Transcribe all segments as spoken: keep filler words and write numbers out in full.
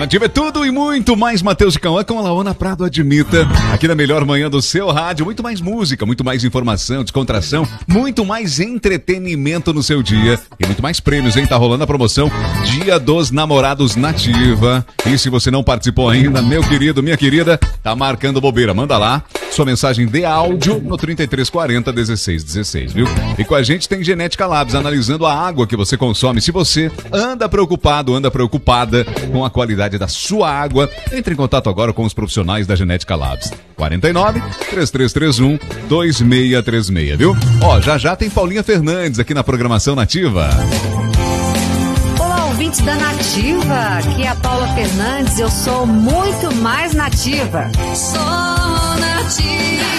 Nativa é tudo e muito mais. Matheus e Cauã com a Laona Prado Admita. Aqui na melhor manhã do seu rádio. Muito mais música, muito mais informação, descontração, muito mais entretenimento no seu dia. E muito mais prêmios, hein? Tá rolando a promoção Dia dos Namorados Nativa. E se você não participou ainda, meu querido, minha querida, tá marcando bobeira. Manda lá sua mensagem de áudio no trinta e três quarenta, dezesseis dezesseis, viu? E com a gente tem Genética Labs, analisando a água que você consome. Se você anda preocupado, anda preocupada com a qualidade da sua água, entre em contato agora com os profissionais da Genética Labs. quarenta e nove, três três três um, dois seis três seis, viu? Ó, já já tem Paulinha Fernandes aqui na programação Nativa. Olá, ouvintes da Nativa. Aqui é a Paula Fernandes. Eu sou muito mais nativa. Sou nativa.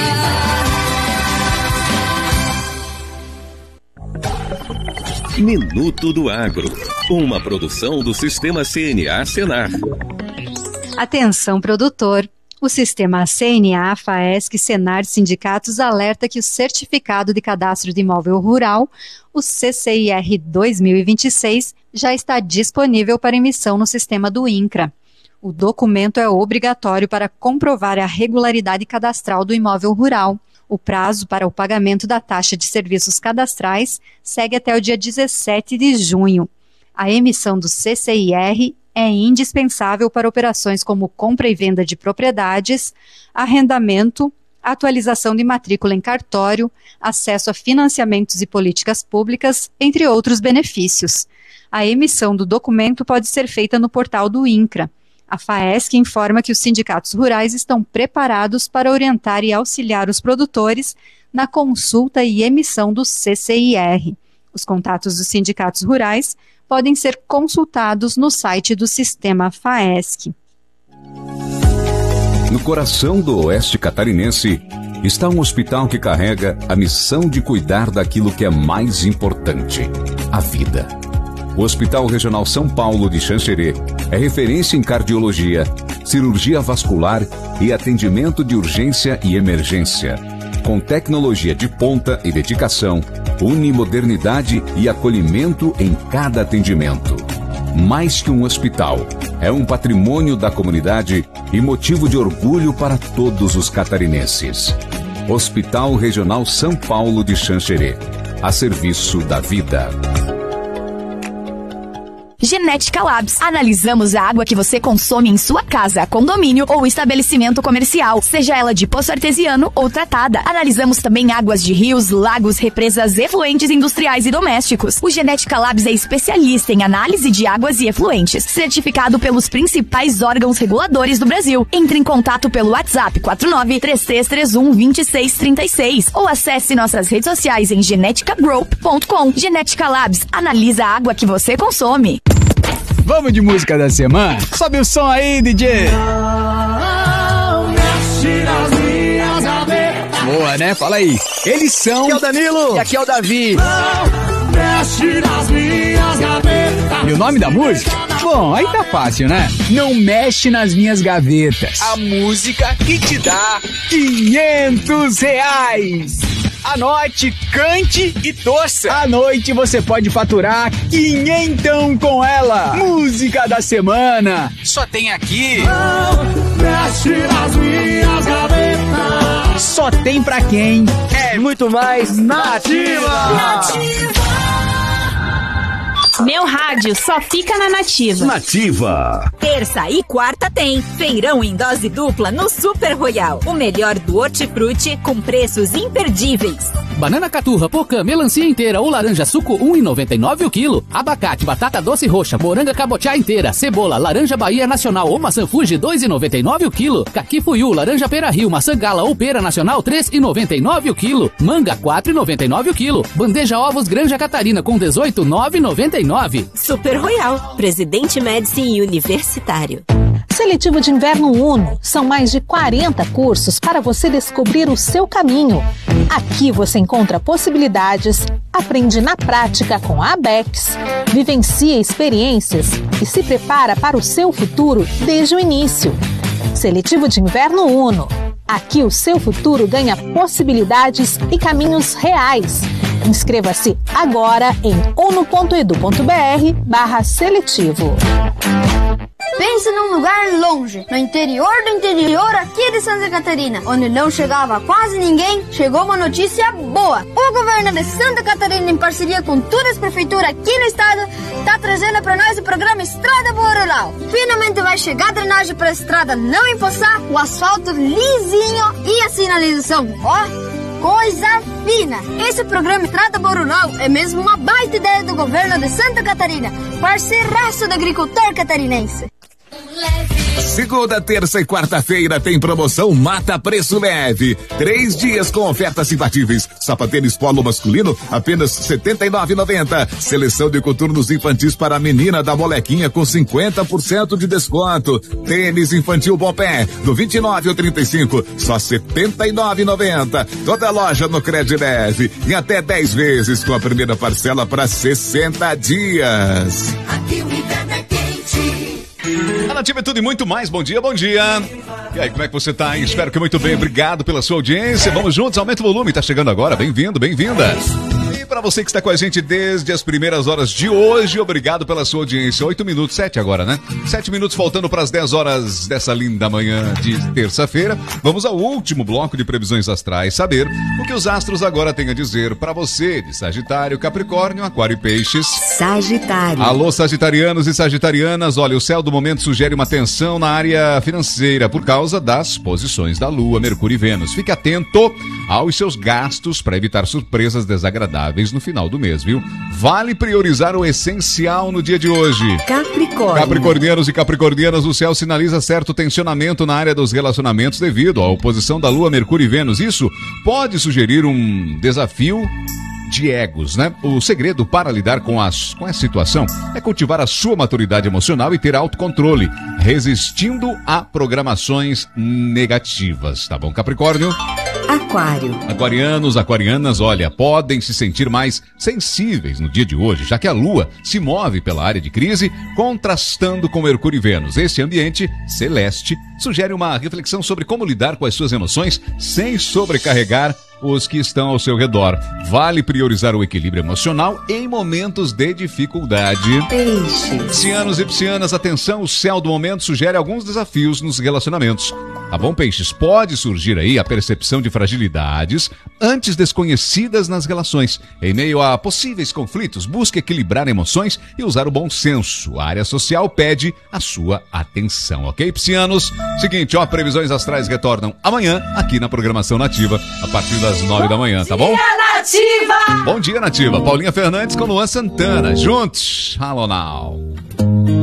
Minuto do Agro, uma produção do Sistema C N A Senar. Atenção, produtor. O Sistema C N A, FAESC, Senar e sindicatos alerta que o Certificado de Cadastro de Imóvel Rural, o C C I R dois mil e vinte e seis, já está disponível para emissão no sistema do INCRA. O documento é obrigatório para comprovar a regularidade cadastral do imóvel rural. O prazo para o pagamento da taxa de serviços cadastrais segue até o dia dezessete de junho. A emissão do C C I R é indispensável para operações como compra e venda de propriedades, arrendamento, atualização de matrícula em cartório, acesso a financiamentos e políticas públicas, entre outros benefícios. A emissão do documento pode ser feita no portal do INCRA. A FAESC informa que os sindicatos rurais estão preparados para orientar e auxiliar os produtores na consulta e emissão do C C I R. Os contatos dos sindicatos rurais podem ser consultados no site do Sistema FAESC. No coração do Oeste Catarinense está um hospital que carrega a missão de cuidar daquilo que é mais importante, a vida. O Hospital Regional São Paulo de Xanxerê é referência em cardiologia, cirurgia vascular e atendimento de urgência e emergência. Com tecnologia de ponta e dedicação, une modernidade e acolhimento em cada atendimento. Mais que um hospital, é um patrimônio da comunidade e motivo de orgulho para todos os catarinenses. Hospital Regional São Paulo de Xanxerê, a serviço da vida. Genética Labs. Analisamos a água que você consome em sua casa, condomínio ou estabelecimento comercial, seja ela de poço artesiano ou tratada. Analisamos também águas de rios, lagos, represas, efluentes industriais e domésticos. O Genética Labs é especialista em análise de águas e efluentes, certificado pelos principais órgãos reguladores do Brasil. Entre em contato pelo WhatsApp quatro nove, três três três um, dois seis três seis ou acesse nossas redes sociais em genetica group ponto com. Genética Labs. Analisa a água que você consome. Vamos de música da semana? Sobe o som aí, D J! Boa, né? Fala aí. Eles são... Aqui é o Danilo. E aqui é o Davi. Não mexe nas minhas gavetas. E o nome da música? Bom, aí tá fácil, né? Não mexe nas minhas gavetas. A música que te dá quinhentos reais. Anote, cante e torça. À noite você pode faturar quinhentão com ela. Música da semana. Só tem aqui. Não mexe nas minhas gavetas. Só tem pra quem é muito mais nativa. Nativa. Meu rádio só fica na Nativa. Nativa. Terça e quarta tem feirão em dose dupla no Super Royal. O melhor do hortifruti com preços imperdíveis. Banana caturra, pocã, melancia inteira ou laranja suco um real e noventa e nove o quilo. Abacate, batata doce roxa, moranga cabotiá inteira, cebola, laranja Bahia Nacional ou maçã Fuji dois reais e noventa e nove o quilo. Caqui fuiu, laranja pera rio, maçã gala ou pera nacional três reais e noventa e nove o quilo. Manga quatro reais e noventa e nove o quilo. Bandeja ovos Granja Catarina com dezoito reais novecentos e noventa e nove. Super Royal, Presidente Médici e Universitário. Seletivo de Inverno Uno. São mais de quarenta cursos para você descobrir o seu caminho. Aqui você encontra possibilidades, aprende na prática com a ABEX, vivencia experiências e se prepara para o seu futuro desde o início. Seletivo de Inverno Uno. Aqui o seu futuro ganha possibilidades e caminhos reais. Inscreva-se agora em uno ponto edu ponto br barra seletivo. Pense num lugar longe, no interior do interior aqui de Santa Catarina, onde não chegava quase ninguém. Chegou uma notícia boa. O governo de Santa Catarina, em parceria com todas as prefeituras aqui no estado, está trazendo para nós o programa Estrada Boa Rural. Finalmente vai chegar a drenagem para a estrada não empoçar, o asfalto lisinho e a sinalização, ó, coisa fina. Esse programa Estrada Boa Rural é mesmo uma baita ideia do governo de Santa Catarina, parceiraço do agricultor catarinense. Segunda, terça e quarta-feira tem promoção Mata Preço Leve. Três dias com ofertas imbatíveis. Sapatênis polo masculino, apenas setenta e nove reais e noventa centavos. Seleção de coturnos infantis para a menina da molequinha com cinquenta por cento de desconto. Tênis infantil Bom Pé, do vinte e nove ao trinta e cinco, só setenta e nove reais e noventa centavos. Toda loja no Cred Leve. E até dez vezes com a primeira parcela para sessenta dias. Aqui o inverno é quente. A Nativa é tudo e muito mais. Bom dia, bom dia. E aí, como é que você tá? Espero que muito bem. Obrigado pela sua audiência. Vamos juntos, aumenta o volume. Tá chegando agora. Bem-vindo, bem-vinda. E para você que está com a gente desde as primeiras horas de hoje, obrigado pela sua audiência. Oito minutos, sete agora, né? Sete minutos faltando para as dez horas dessa linda manhã de terça-feira. Vamos ao último bloco de previsões astrais. Saber o que os astros agora têm a dizer para você de Sagitário, Capricórnio, Aquário e Peixes. Sagitário. Alô, sagitarianos e sagitarianas. Olha, o céu do momento sugere uma tensão na área financeira por causa das posições da Lua, Mercúrio e Vênus. Fique atento aos seus gastos para evitar surpresas desagradáveis no final do mês, viu? Vale priorizar o essencial no dia de hoje. Capricórnio. Capricornianos e capricornianas, o céu sinaliza certo tensionamento na área dos relacionamentos devido à oposição da Lua, Mercúrio e Vênus. Isso pode sugerir um desafio de egos, né? O segredo para lidar com, as, com essa situação é cultivar a sua maturidade emocional e ter autocontrole, resistindo a programações negativas, tá bom, Capricórnio? Aquário. Aquarianos, aquarianas, olha, podem se sentir mais sensíveis no dia de hoje, já que a Lua se move pela área de crise, contrastando com Mercúrio e Vênus. Esse ambiente celeste sugere uma reflexão sobre como lidar com as suas emoções sem sobrecarregar os que estão ao seu redor. Vale priorizar o equilíbrio emocional em momentos de dificuldade. Peixes. Piscianos e piscianas, atenção, o céu do momento sugere alguns desafios nos relacionamentos. Tá bom, Peixes? Pode surgir aí a percepção de fragilidades antes desconhecidas nas relações. Em meio a possíveis conflitos, busque equilibrar emoções e usar o bom senso. A área social pede a sua atenção, ok, piscianos? Seguinte, ó, previsões astrais retornam amanhã aqui na programação Nativa, a partir das nove da manhã, tá bom? Bom dia, Nativa! Bom dia, Nativa. Paulinha Fernandes com Luan Santana. Juntos. Hello now.